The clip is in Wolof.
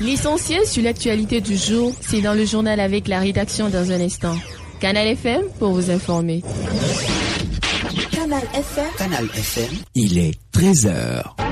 L'essentiel sur l'actualité du jour, c'est dans le journal avec la rédaction dans un instant. Canal FM pour vous informer. Canal FM. Il est 13h.